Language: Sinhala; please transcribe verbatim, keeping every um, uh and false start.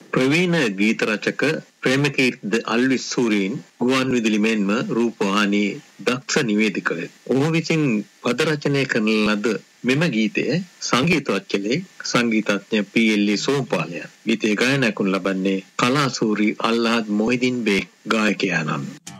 ප්‍රවීණ ගීත රචක ප්‍රේමකීර්ති අල්විස් සූරීන් ගුවන් විදුලි මෙන්ම රූපවාහිනී දක්ෂ නිවේදකයෙක්. ඔහු විසින් පද රචනය කරන ලද මෙම ගීතය සංගීතවත් කළේ සංගීතඥ පී.එල්.ඊ. සෝමපාලයා. ගීතය ගායනා කරනු ලබන්නේ කලාසූරි අල්ලාහ් මොහිදින් බේග් ගායකයාණන්.